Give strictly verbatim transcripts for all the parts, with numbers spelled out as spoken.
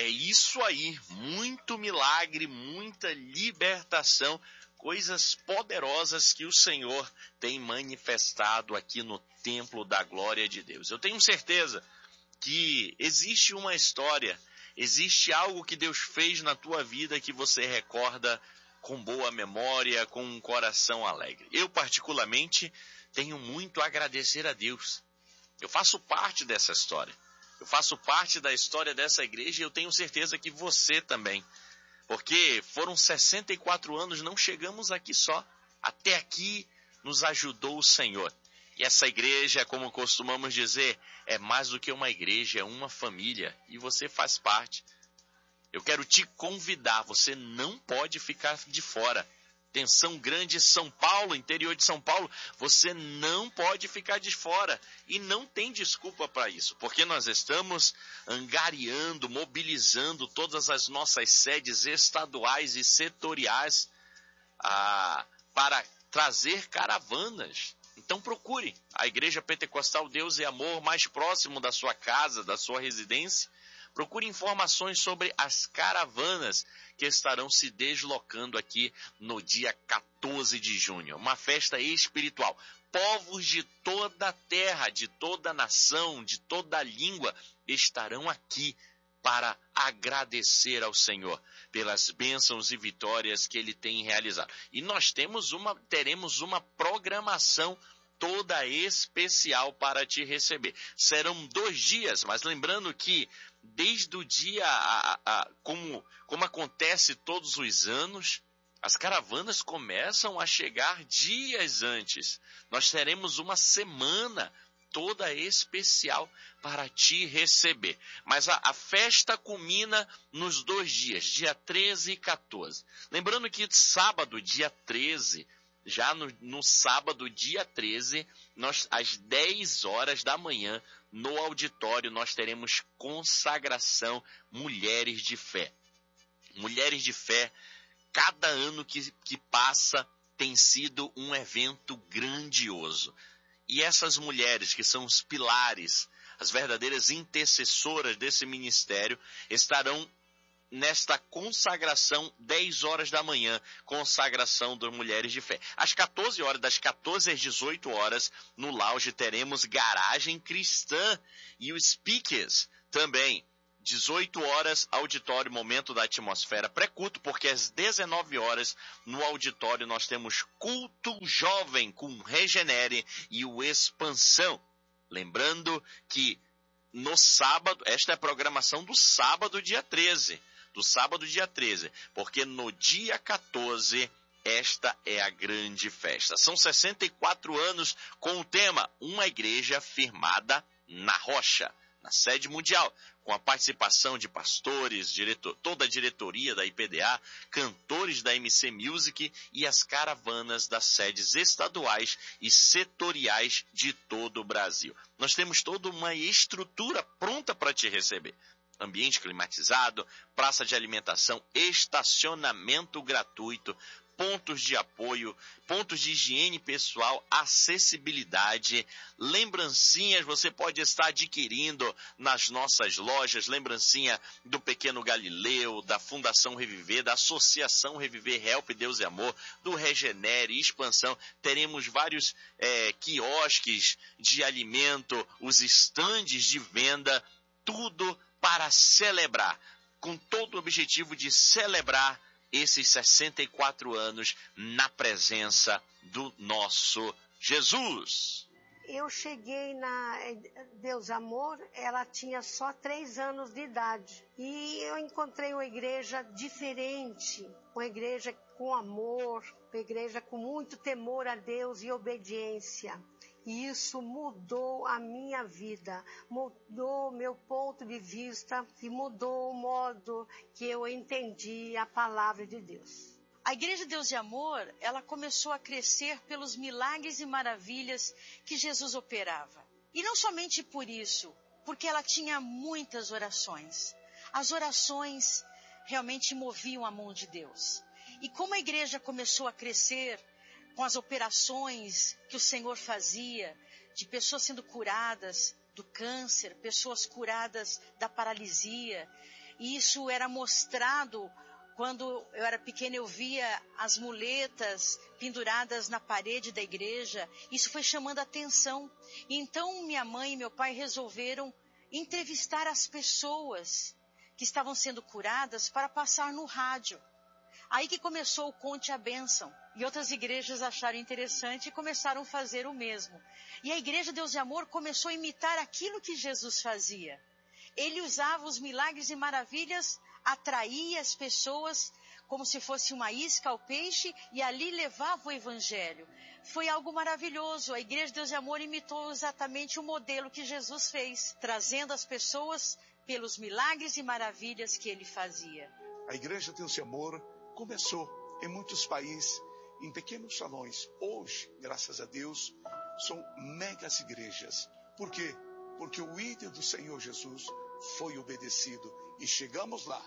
É isso aí, muito milagre, muita libertação, coisas poderosas que o Senhor tem manifestado aqui no templo da glória de Deus. Eu tenho certeza que existe uma história, existe algo que Deus fez na tua vida que você recorda com boa memória, com um coração alegre. Eu, particularmente, tenho muito a agradecer a Deus. Eu faço parte dessa história. Eu faço parte da história dessa igreja e eu tenho certeza que você também. Porque foram sessenta e quatro anos, não chegamos aqui só. Até aqui nos ajudou o Senhor. E essa igreja, como costumamos dizer, é mais do que uma igreja, é uma família. E você faz parte. Eu quero te convidar, você não pode ficar de fora. Atenção grande, São Paulo, interior de São Paulo, você não pode ficar de fora. E não tem desculpa para isso, porque nós estamos angariando, mobilizando todas as nossas sedes estaduais e setoriais ah, para trazer caravanas. Então procure a Igreja Pentecostal Deus e Amor mais próximo da sua casa, da sua residência. Procure informações sobre as caravanas que estarão se deslocando aqui no dia quatorze de junho. Uma festa espiritual. Povos de toda a terra, de toda a nação, de toda a língua estarão aqui para agradecer ao Senhor pelas bênçãos e vitórias que Ele tem realizado. E nós temos uma, teremos uma programação toda especial para te receber. Serão dois dias, mas lembrando que desde o dia, a, a, como, como acontece todos os anos, as caravanas começam a chegar dias antes. Nós teremos uma semana toda especial para te receber. Mas a, a festa culmina nos dois dias, dia treze e quatorze. Lembrando que sábado, dia treze, já no, no sábado, dia treze, nós, às dez horas da manhã, no auditório, nós teremos consagração Mulheres de Fé. Mulheres de Fé, cada ano que, que passa, tem sido um evento grandioso. E essas mulheres, que são os pilares, as verdadeiras intercessoras desse ministério, estarão nesta consagração, dez horas da manhã, consagração das Mulheres de Fé. Às quatorze horas, das quatorze às dezoito horas, no lounge teremos Garagem Cristã e os speakers também. dezoito horas, auditório, momento da atmosfera pré-culto, porque às dezenove horas, no auditório, nós temos culto jovem com Regenere e o Expansão. Lembrando que no sábado, esta é a programação do sábado, dia treze. Do sábado, dia treze, porque no dia quatorze, esta é a grande festa. São sessenta e quatro anos com o tema Uma Igreja Firmada na Rocha, na sede mundial, com a participação de pastores, diretor, toda a diretoria da I P D A, cantores da M C Music e as caravanas das sedes estaduais e setoriais de todo o Brasil. Nós temos toda uma estrutura pronta para te receber. Ambiente climatizado, praça de alimentação, estacionamento gratuito, pontos de apoio, pontos de higiene pessoal, acessibilidade, lembrancinhas você pode estar adquirindo nas nossas lojas, lembrancinha do Pequeno Galileu, da Fundação Reviver, da Associação Reviver Help Deus e Amor, do Regenere, Expansão. Teremos vários é, quiosques de alimento, os estandes de venda, tudo para celebrar, com todo o objetivo de celebrar esses sessenta e quatro anos na presença do nosso Jesus. Eu cheguei na Deus Amor, ela tinha só três anos de idade. E eu encontrei uma igreja diferente, uma igreja com amor, uma igreja com muito temor a Deus e obediência. E isso mudou a minha vida, mudou o meu ponto de vista e mudou o modo que eu entendi a palavra de Deus. A Igreja Deus e Amor, ela começou a crescer pelos milagres e maravilhas que Jesus operava. E não somente por isso, porque ela tinha muitas orações. As orações realmente moviam a mão de Deus. E como a igreja começou a crescer com as operações que o Senhor fazia, de pessoas sendo curadas do câncer, pessoas curadas da paralisia, E isso era mostrado quando eu era pequena, eu via as muletas penduradas na parede da igreja. Isso foi chamando a atenção. Então minha mãe e meu pai resolveram entrevistar as pessoas que estavam sendo curadas para passar no rádio. Aí que começou o Conte a Bênção. E outras igrejas acharam interessante e começaram a fazer o mesmo. E a Igreja Deus de Amor começou a imitar aquilo que Jesus fazia. Ele usava os milagres e maravilhas, atraía as pessoas como se fosse uma isca ao peixe e ali levava o Evangelho. Foi algo maravilhoso. A Igreja Deus de Amor imitou exatamente o modelo que Jesus fez, trazendo as pessoas pelos milagres e maravilhas que ele fazia. A Igreja Deus de Amor começou em muitos países, em pequenos salões. Hoje, graças a Deus, são megas igrejas. Por quê? Porque o ídolo do Senhor Jesus foi obedecido e chegamos lá.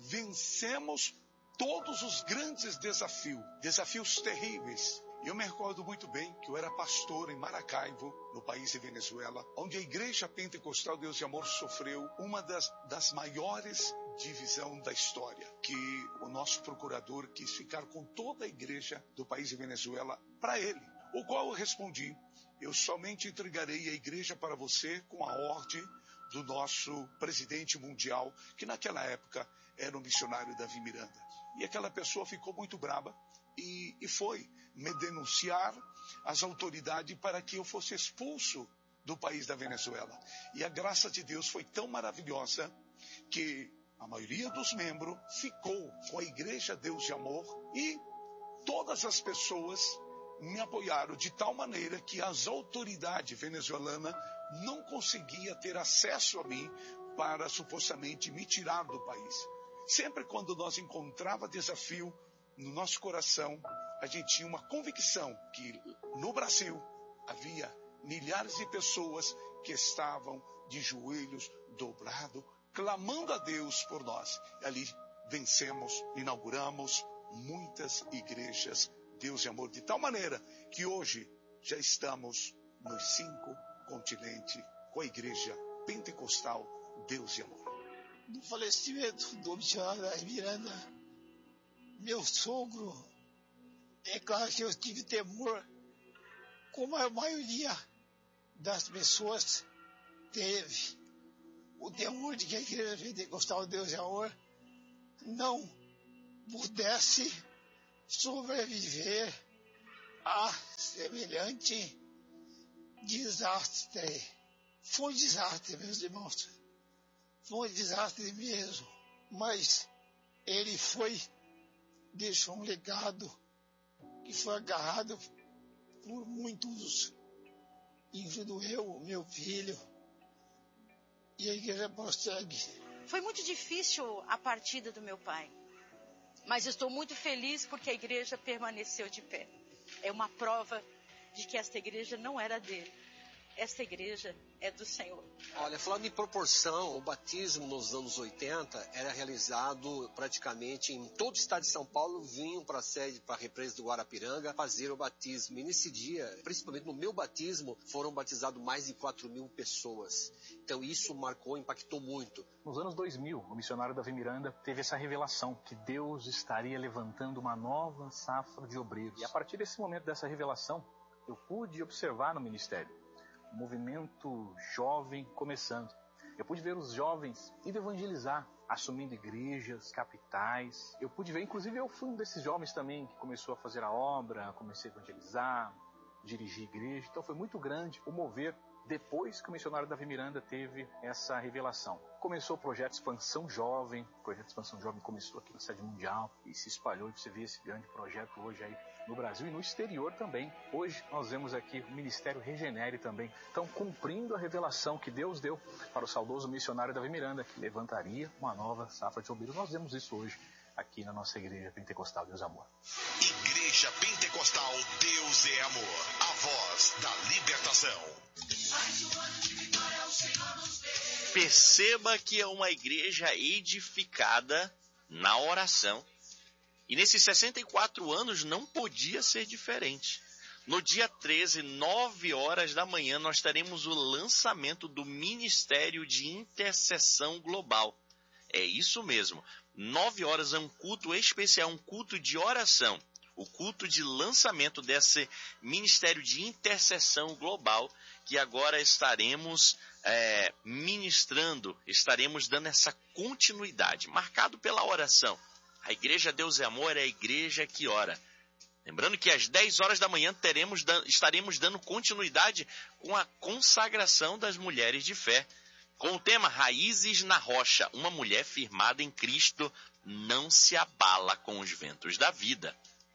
Vencemos todos os grandes desafios, desafios terríveis. Eu me recordo muito bem que eu era pastor em Maracaibo, no país de Venezuela, onde a Igreja Pentecostal Deus de Amor sofreu uma das, das maiores divisões da história, que o nosso procurador quis ficar com toda a igreja do país de Venezuela para ele, o qual eu respondi: eu somente entregarei a igreja para você com a ordem do nosso presidente mundial, que naquela época era o missionário Davi Miranda. E aquela pessoa ficou muito brava e, e foi me denunciar às autoridades para que eu fosse expulso do país da Venezuela. E a graça de Deus foi tão maravilhosa que a maioria dos membros ficou com a Igreja Deus de Amor e todas as pessoas me apoiaram de tal maneira que as autoridades venezuelanas não conseguiam ter acesso a mim para supostamente me tirar do país. Sempre quando nós encontrava desafio no nosso coração, a gente tinha uma convicção que no Brasil havia milhares de pessoas que estavam de joelhos dobrados, clamando a Deus por nós. E ali vencemos, inauguramos muitas igrejas Deus de Amor, de tal maneira que hoje já estamos nos cinco continentes com a Igreja Pentecostal Deus de Amor. No falecimento do missionário Davi Miranda, meu sogro, é claro que eu tive temor, como a maioria das pessoas teve, o temor de que a Igreja Pentecostal Deus de Amor não pudesse sobreviver a semelhante desastre. Foi um desastre, meus irmãos. Foi um desastre mesmo. Mas ele foi, deixou um legado que foi agarrado por muitos, incluindo eu, meu filho, e a igreja prossegue. Foi muito difícil a partida do meu pai, mas eu estou muito feliz porque a igreja permaneceu de pé. É uma prova de que esta igreja não era dele. Esta igreja é do Senhor. Olha, falando em proporção, o batismo nos anos oitenta era realizado praticamente em todo o estado de São Paulo, vinham para a sede, para a represa do Guarapiranga, fazer o batismo. E nesse dia, principalmente no meu batismo, foram batizados mais de quatro mil pessoas. Então isso marcou, impactou muito. Nos anos dois mil, o missionário Davi Miranda teve essa revelação que Deus estaria levantando uma nova safra de obreiros. E a partir desse momento, dessa revelação, eu pude observar no ministério um movimento jovem começando. Eu pude ver os jovens indo evangelizar, assumindo igrejas, capitais. Eu pude ver, inclusive eu fui um desses jovens também que começou a fazer a obra, comecei a evangelizar, dirigir igreja. Então foi muito grande o mover depois que o missionário Davi Miranda teve essa revelação. Começou o projeto Expansão Jovem, o projeto Expansão Jovem começou aqui na sede mundial e se espalhou, e você vê esse grande projeto hoje aí no Brasil e no exterior também. Hoje nós vemos aqui o Ministério Regenere também. Então, cumprindo a revelação que Deus deu para o saudoso missionário Davi Miranda, que levantaria uma nova safra de obreiros. Nós vemos isso hoje aqui na nossa Igreja Pentecostal Deus é Amor. Igreja Pentecostal Deus é Amor, a voz da libertação. Perceba que é uma igreja edificada na oração. E nesses sessenta e quatro anos não podia ser diferente. No dia treze, nove horas da manhã, nós teremos o lançamento do Ministério de Intercessão Global. É isso mesmo. Nove horas é um culto especial, um culto de oração. O culto de lançamento desse ministério de intercessão global que agora estaremos é, ministrando, estaremos dando essa continuidade, marcado pela oração. A Igreja Deus é Amor é a igreja que ora. Lembrando que às dez horas da manhã teremos, estaremos dando continuidade com a consagração das mulheres de fé, com o tema Raízes na Rocha. Uma mulher firmada em Cristo não se abala com os ventos da vida.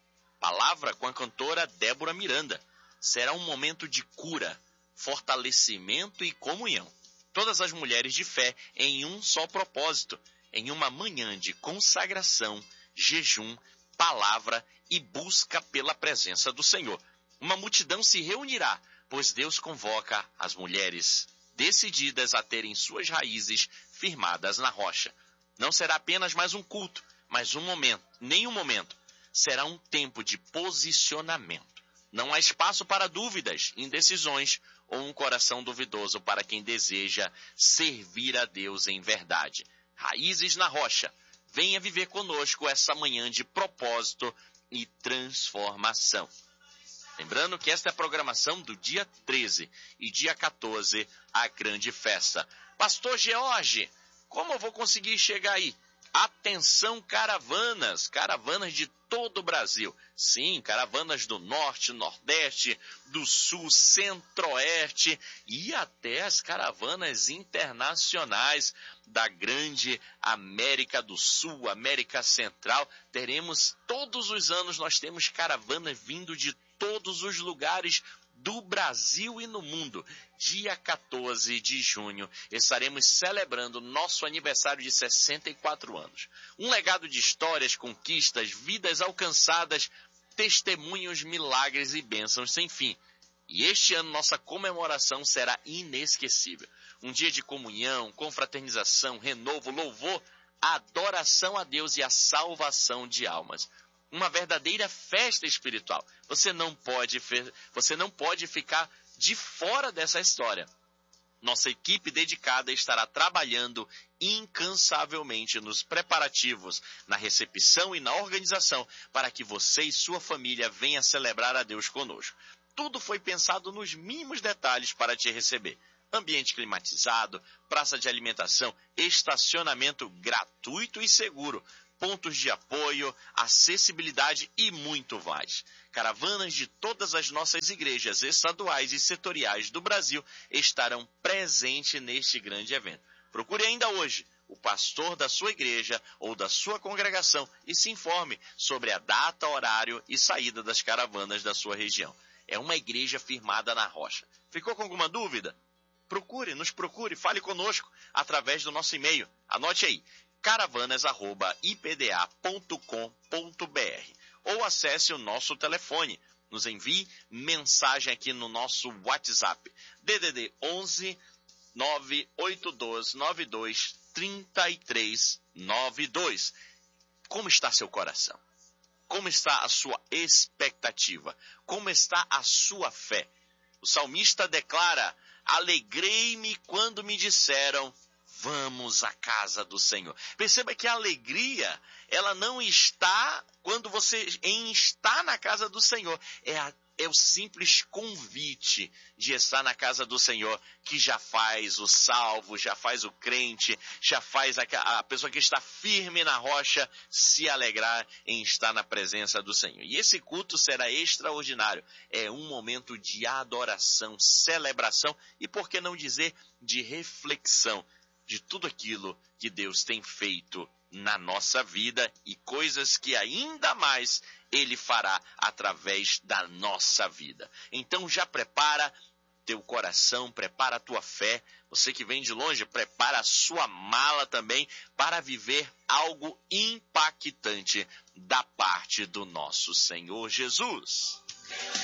Palavra com a cantora Débora Miranda. Será um momento de cura, fortalecimento e comunhão. Todas as mulheres de fé em um só propósito, em uma manhã de consagração, jejum, palavra e busca pela presença do Senhor. Uma multidão se reunirá, pois Deus convoca as mulheres decididas a terem suas raízes firmadas na rocha. Não será apenas mais um culto, mas um momento, nem um momento. Será um tempo de posicionamento. Não há espaço para dúvidas, indecisões ou um coração duvidoso para quem deseja servir a Deus em verdade. Raízes na rocha. Venha viver conosco essa manhã de propósito e transformação. Lembrando que esta é a programação do dia treze e dia quatorze, a grande festa. Pastor George, como eu vou conseguir chegar aí? Atenção, caravanas, caravanas de todo o Brasil. Sim, caravanas do Norte, Nordeste, do Sul, Centro-Oeste e até as caravanas internacionais da grande América do Sul, América Central. Teremos, todos os anos nós temos caravanas vindo de todos os lugares do Brasil e no mundo. Dia quatorze de junho, estaremos celebrando nosso aniversário de sessenta e quatro anos. Um legado de histórias, conquistas, vidas alcançadas, testemunhos, milagres e bênçãos sem fim. E este ano nossa comemoração será inesquecível. Um dia de comunhão, confraternização, renovo, louvor, adoração a Deus e a salvação de almas. Uma verdadeira festa espiritual. Você não pode, você não pode ficar de fora dessa história. Nossa equipe dedicada estará trabalhando incansavelmente nos preparativos, na recepção e na organização para que você e sua família venham celebrar a Deus conosco. Tudo foi pensado nos mínimos detalhes para te receber. Ambiente climatizado, praça de alimentação, estacionamento gratuito e seguro, pontos de apoio, acessibilidade e muito mais. Caravanas de todas as nossas igrejas estaduais e setoriais do Brasil estarão presentes neste grande evento. Procure ainda hoje o pastor da sua igreja ou da sua congregação e se informe sobre a data, horário e saída das caravanas da sua região. É uma igreja firmada na rocha. Ficou com alguma dúvida? Procure, nos procure, fale conosco através do nosso e-mail. Anote aí, caravanas arroba i p d a ponto com ponto b r ou acesse o nosso telefone. Nos envie mensagem aqui no nosso WhatsApp, D D D onze nove oito dois nove dois três três nove dois. Como está seu coração? Como está a sua expectativa? Como está a sua fé? O salmista declara: alegrei-me quando me disseram, vamos à casa do Senhor. Perceba que a alegria, ela não está quando você em estar na casa do Senhor. É, a, é o simples convite de estar na casa do Senhor que já faz o salvo, já faz o crente, já faz a, a pessoa que está firme na rocha se alegrar em estar na presença do Senhor. E esse culto será extraordinário. É um momento de adoração, celebração e, por que não dizer, de reflexão de tudo aquilo que Deus tem feito na nossa vida e coisas que ainda mais Ele fará através da nossa vida. Então já prepara teu coração, prepara a tua fé. Você que vem de longe, prepara a sua mala também para viver algo impactante da parte do nosso Senhor Jesus.